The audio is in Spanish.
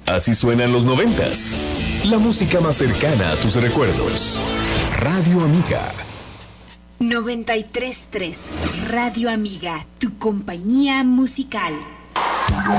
Así suenan los 90s. La música más cercana a tus recuerdos. Radio Amiga. 93.3 Radio Amiga, tu compañía musical.